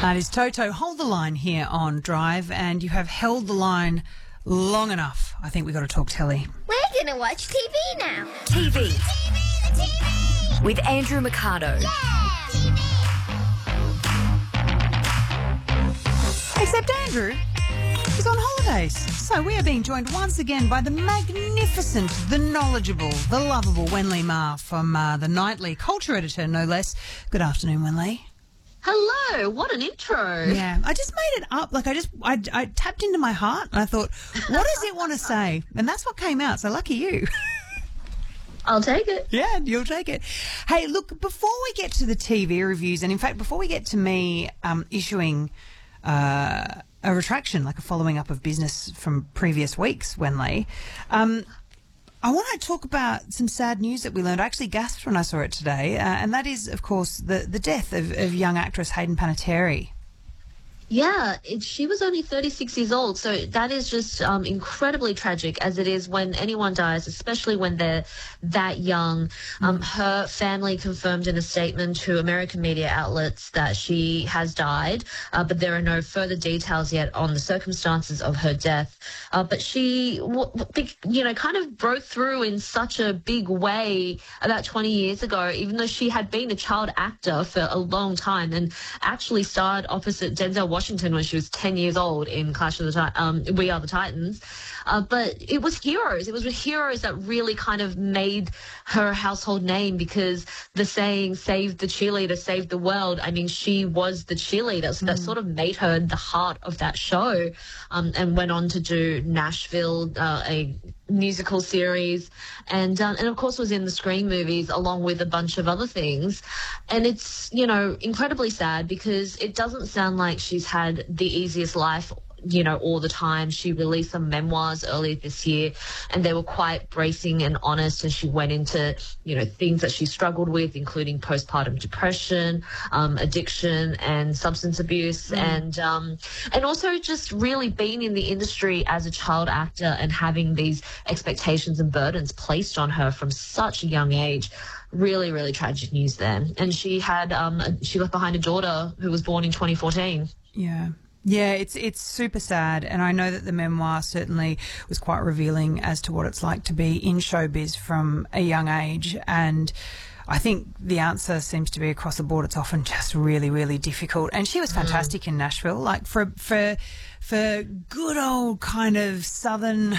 That is Toto. Hold the line here on Drive, and you have held the line long enough. I think we've got to talk telly. We're going to watch TV now. TV TV! with Andrew Mercado. Except Andrew is on holidays. So we are being joined once again by the magnificent, the knowledgeable, the lovable Wenlei Ma from the Nightly culture editor, no less. Good afternoon, Wenlei. Hello, what an intro. Yeah, I just made it up. Like I tapped into my heart and I thought, what does it want to say? And that's what came out. So lucky you. I'll take it. Yeah, you'll take it. Hey, look, before we get to the TV reviews, and in fact, before we get to me issuing a retraction, like a following up of business from previous weeks, Wenlei, I want to talk about some sad news that we learned. I actually gasped when I saw it today, and that is, of course, the death of young actress Hayden Panettiere. Yeah, she was only 36 years old, so that is just incredibly tragic, as it is when anyone dies, especially when they're that young. Her family confirmed in a statement to American media outlets that she has died, but there are no further details yet on the circumstances of her death. But she, kind of broke through in such a big way about 20 years ago, even though she had been a child actor for a long time and actually starred opposite Denzel Washington when she was 10 years old in Clash of the We Are the Titans. But it was Heroes. It was with Heroes that really kind of made her a household name, because the saying, save the cheerleader, save the world. I mean, she was the cheerleader. So that sort of made her the heart of that show, and went on to do Nashville, a musical series, and of course was in the Scream movies along with a bunch of other things. And it's, incredibly sad, because it doesn't sound like she's had the easiest life, all the time. She released some memoirs earlier this year, and they were quite bracing and honest, and she went into, things that she struggled with, including postpartum depression, addiction and substance abuse, and also just really being in the industry as a child actor and having these expectations and burdens placed on her from such a young age. Really, really tragic news there. And she had, she left behind a daughter who was born in 2014. Yeah. Yeah, it's super sad, and I know that the memoir certainly was quite revealing as to what it's like to be in showbiz from a young age, and I think the answer seems to be across the board. It's often just really, really difficult. And she was fantastic in Nashville, like for good old kind of southern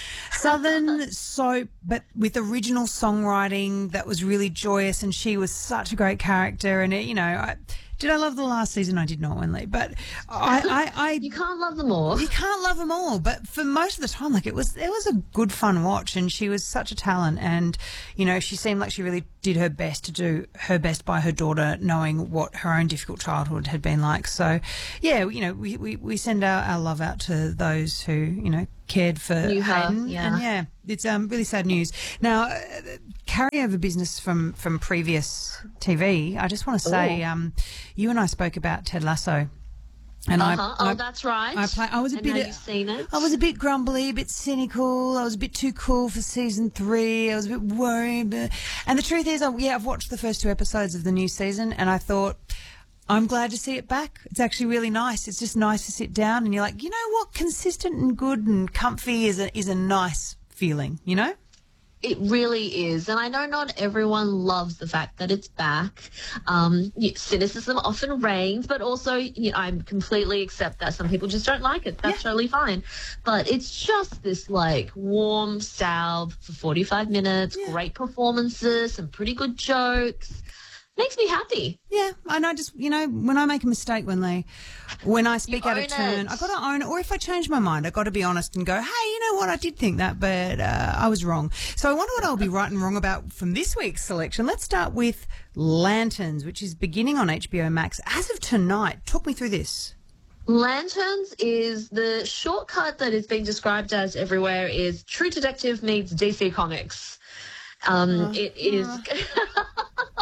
soap, but with original songwriting that was really joyous. And she was such a great character. And did I love the last season? I did not, Wenlei, but You can't love them all. You can't love them all, but for most of the time, it was a good fun watch, and she was such a talent, and she seemed like she really did her best to do her best by her daughter, knowing what her own difficult childhood had been like. So, yeah, we send our love out to those who cared for Hayden, and yeah, it's really sad news. Now, carryover business from previous TV. I just want to say, you and I spoke about Ted Lasso. And that's right. I was a bit. You've seen it. I was a bit grumbly, a bit cynical. I was a bit too cool for season 3. I was a bit worried. And the truth is, I've watched the first 2 episodes of the new season, and I thought, I'm glad to see it back. It's actually really nice. It's just nice to sit down and you're like, you know what? Consistent and good and comfy is a nice feeling, It really is. And I know not everyone loves the fact that it's back. Cynicism often reigns, but also I completely accept that some people just don't like it. That's totally fine. But it's just this warm salve for 45 minutes, great performances, some pretty good jokes. Makes me happy. Yeah, and I just, when I make a mistake, when I speak out of turn, I got to own it. Or if I change my mind, I got to be honest and go, hey, you know what, I did think that, but I was wrong. So I wonder what I'll be right and wrong about from this week's selection. Let's start with Lanterns, which is beginning on HBO Max as of tonight. Talk me through this. Lanterns is the shortcut that is being described as everywhere is True Detective meets DC Comics. It is...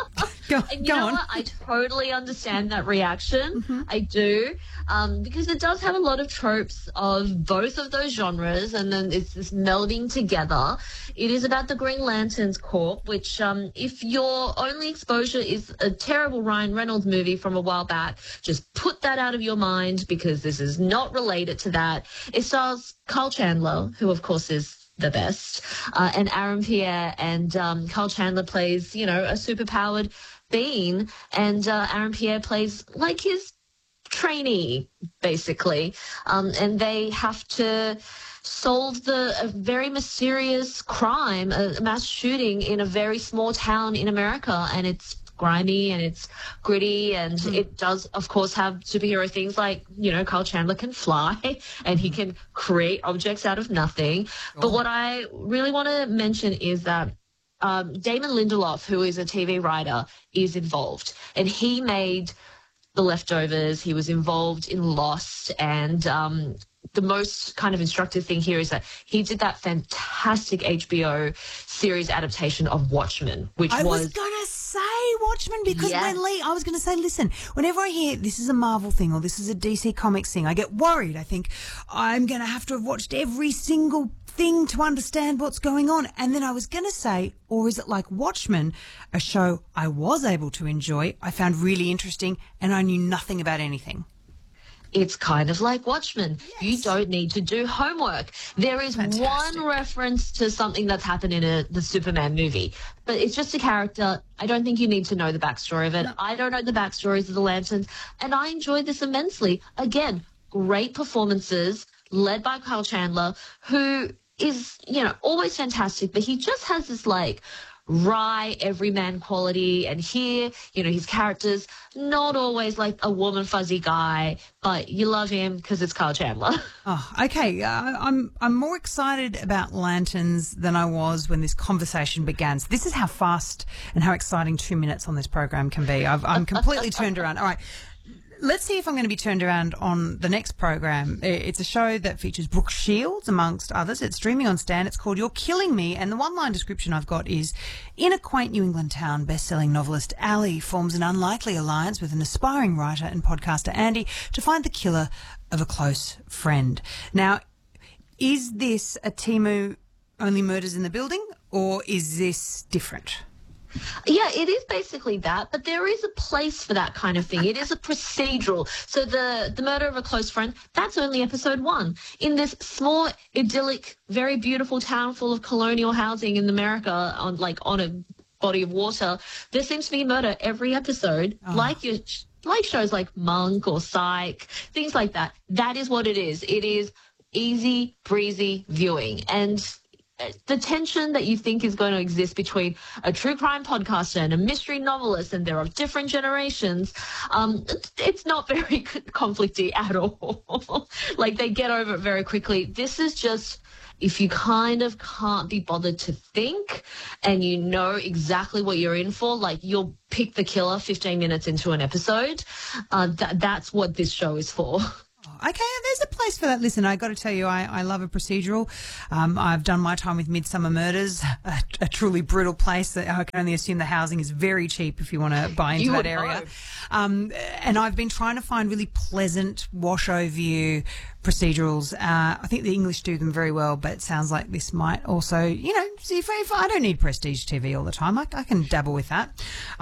Go And you know on. what? I totally understand that reaction. I do. Because it does have a lot of tropes of both of those genres, and then it's this melding together. It is about the Green Lanterns Corps, which, if your only exposure is a terrible Ryan Reynolds movie from a while back, just put that out of your mind, because this is not related to that. It stars Carl Chandler, who of course is the best, and Aaron Pierre, and Carl Chandler plays, a superpowered being, and Aaron Pierre plays like his trainee, basically, and they have to solve a very mysterious crime, a mass shooting in a very small town in America, and it's grimy and it's gritty, and it does, of course, have superhero things like, Carl Chandler can fly and he can create objects out of nothing. But what I really want to mention is that Damon Lindelof, who is a TV writer, is involved, and he made The Leftovers. He was involved in Lost, and the most kind of instructive thing here is that he did that fantastic HBO series adaptation of Watchmen, which I was going to say Watchmen, because Yes. when Lee, I was going to say, listen, whenever I hear this is a Marvel thing or this is a DC Comics thing, I get worried. I think I'm going to have to have watched every single thing to understand what's going on. And then I was going to say, or is it like Watchmen, a show I was able to enjoy, I found really interesting, and I knew nothing about anything? It's kind of like Watchmen. You don't need to do homework. There is Fantastic. one reference to something that's happened in the Superman movie, but it's just a character. I don't think you need to know the backstory of it. I don't know the backstories of the Lanterns, and I enjoyed this immensely. Again, great performances led by Kyle Chandler, who is, always fantastic, but he just has this wry everyman quality, and here, his character's not always like a warm and fuzzy guy, but you love him because it's Kyle Chandler. Oh, okay. I'm more excited about Lanterns than I was when this conversation began. So this is how fast and how exciting 2 minutes on this program can be. I'm completely turned around. All right. Let's see if I'm going to be turned around on the next program. It's a show that features Brooke Shields, amongst others. It's streaming on Stan. It's called You're Killing Me. And the one-line description I've got is, in a quaint New England town, best-selling novelist Ali forms an unlikely alliance with an aspiring writer and podcaster Andy to find the killer of a close friend. Now, is this a Temu Only Murders in the Building, or is this different? Yeah, it is basically that, but there is a place for that kind of thing. It is a procedural. So the murder of a close friend, that's only episode 1. In this small, idyllic, very beautiful town full of colonial housing in America, on a body of water, there seems to be murder every episode, like shows like Monk or Psych, things like that. That is what it is. It is easy, breezy viewing. And the tension that you think is going to exist between a true crime podcaster and a mystery novelist, and they're of different generations, it's not very conflicty at all. They get over it very quickly. This is just, if you kind of can't be bothered to think and you know exactly what you're in for, you'll pick the killer 15 minutes into an episode. That's what this show is for. Okay, there's a place for that. Listen, I got to tell you, I love a procedural. I've done my time with Midsummer Murders, a truly brutal place. I can only assume the housing is very cheap if you want to buy into that area. And I've been trying to find really pleasant wash over procedurals. I think the English do them very well, but it sounds like this might also, see if I don't need prestige TV all the time. I can dabble with that.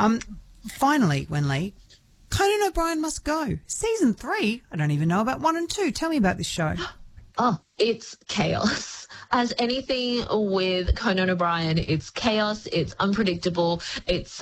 Finally, Wenli, Conan O'Brien Must Go. Season 3? I don't even know about 1 and 2. Tell me about this show. Oh, it's chaos. As anything with Conan O'Brien, it's chaos, it's unpredictable, it's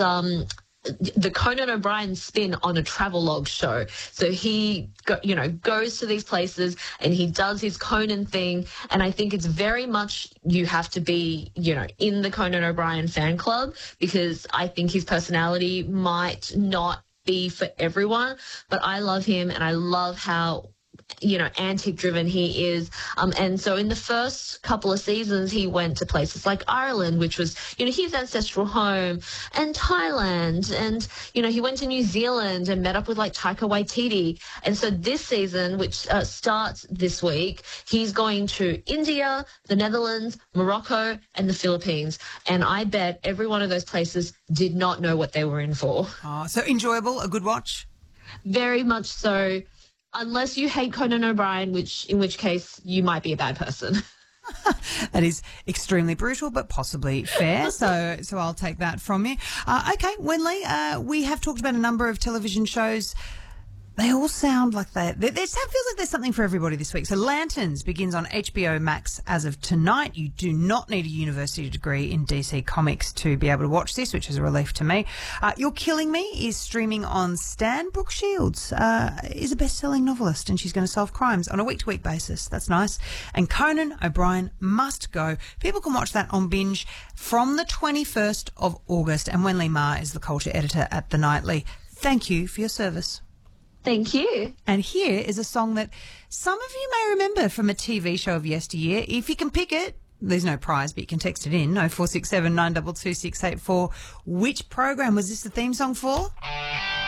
the Conan O'Brien spin on a travelogue show. So he goes to these places and he does his Conan thing, and I think it's very much, you have to be in the Conan O'Brien fan club, because I think his personality might not be for everyone, but I love him, and I love how antic driven he is. And so in the first couple of seasons, he went to places like Ireland, which was, his ancestral home, and Thailand. And, he went to New Zealand and met up with like Taika Waititi. And so this season, which starts this week, he's going to India, the Netherlands, Morocco, and the Philippines. And I bet every one of those places did not know what they were in for. Oh, so enjoyable, a good watch? Very much so. Unless you hate Conan O'Brien, in which case you might be a bad person. That is extremely brutal, but possibly fair. So I'll take that from you. Okay, Wenley, we have talked about a number of television shows. They all sound like it feels like there's something for everybody this week. So Lanterns begins on HBO Max as of tonight. You do not need a university degree in DC Comics to be able to watch this, which is a relief to me. You're Killing Me is streaming on Stan. Brooke Shields is a best-selling novelist, and she's going to solve crimes on a week-to-week basis. That's nice. And Conan O'Brien must go. People can watch that on binge from the 21st of August. And Wenley Ma is the culture editor at The Nightly. Thank you for your service. Thank you. And here is a song that some of you may remember from a TV show of yesteryear. If you can pick it, there's no prize, but you can text it in, 0467 922 684. Which program was this the theme song for?